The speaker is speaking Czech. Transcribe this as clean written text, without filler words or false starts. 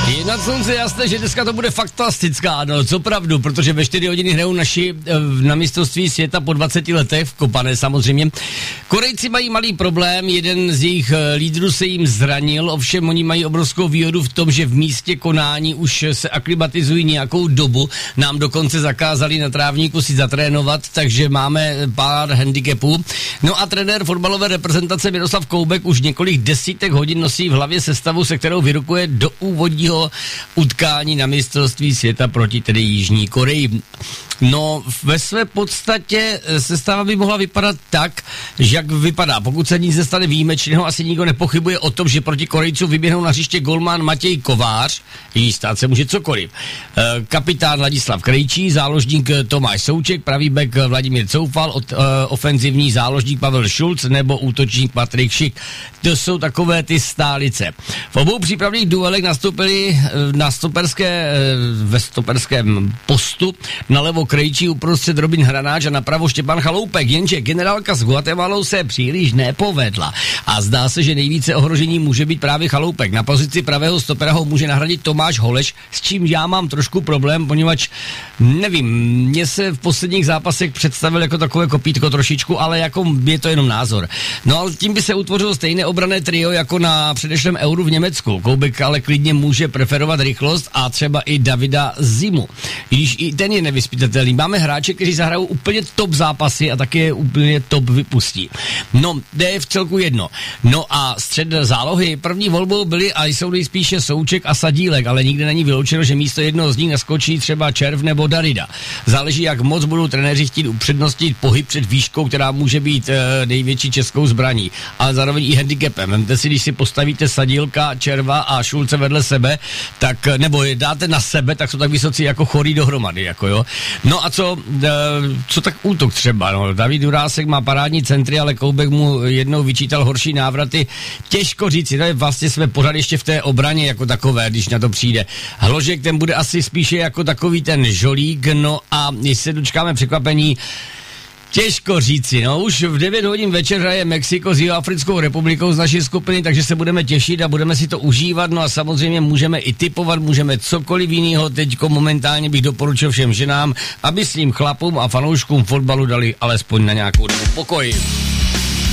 Je na slunce jasné, že dneska to bude fantastická, no co pravdu, protože ve 4 hodiny hrajou naši na mistrovství světa po 20 letech v Kopané samozřejmě. Korejci mají malý problém, jeden z jejich lídrů se jim zranil, ovšem oni mají obrovskou výhodu v tom, že v místě konání už se aklimatizují nějakou dobu, nám dokonce zakázali na trávníku si zatrénovat, takže máme pár handicapů. No a trenér fotbalové reprezentace Miroslav Koubek už několik desítek hodin nosí v hlavě sestavu, se kterou vyrukuje do úvodního utkání na mistrovství světa proti tedy Jižní Koreji. No, ve své podstatě sestava by mohla vypadat tak, že jak vypadá. Pokud se nic nestane výjimečného, asi nikdo nepochybuje o tom, že proti Korejcům vyběhnou na hřiště golman Matěj Kovář, jí stát se může cokoliv. Kapitán Ladislav Krejčí, záložník Tomáš Souček, pravý bek Vladimír Coufal, ofenzivní záložník Pavel Šulc nebo útočník Patrik Šik. To jsou takové ty stálice. V obou přípravných duelech nastoupili ve stoperském postu nalevo Krejčí, uprostřed Robin Hranáč a napravo Štěpán Chaloupek, jenže generálka s Guatemalou se příliš nepovedla a zdá se, že nejvíce ohrožení může být právě Chaloupek. Na pozici pravého stopera ho může nahradit Tomáš Holeš, s čím já mám trošku problém, poněvadž nevím, mně se v posledních zápasech představil jako takové kopítko trošičku, ale jako je to jenom názor. No ale tím by se utvořilo stejné obranné trio jako na předešlém Euru v Německu. Koubek ale klidně může preferovat rychlost a třeba i Davida Zimu. Když i ten je nevyzpytatelný. Máme hráče, kteří zahrajou úplně top zápasy a taky úplně top vypustí. No, je v celku jedno. No a střed zálohy první volbou byli a jsou nejspíše Souček a Sadílek, ale nikde není vyloučeno, že místo jednoho z nich naskočí třeba Červ nebo Darida. Záleží, jak moc budou trenéři chtít upřednostnit pohyb před výškou, která může být největší českou zbraní, ale zároveň i handicapem. Vemte si, když si postavíte Sadílka, Červa a Šulce vedle sebe, tak nebo je dáte na sebe, tak jsou tak vysocí jako chorí dohromady, jako jo. No a co tak útok třeba, no. David Jurásek má parádní centry, ale Koubek mu jednou vyčítal horší návraty. Těžko říct, to je vlastně jsme pořád ještě v té obraně jako takové, když na to přijde. Hložek, ten bude asi spíše jako takový ten žolík, no a když se dočkáme překvapení, těžko říci, no už v 9 hodin večer hraje Mexiko s Jihoafrickou republikou z naší skupiny, takže se budeme těšit a budeme si to užívat, no a samozřejmě můžeme i tipovat, můžeme cokoliv jiného, teďko momentálně bych doporučil všem ženám, aby s ním chlapům a fanouškům fotbalu dali alespoň na nějakou dobu pokoj.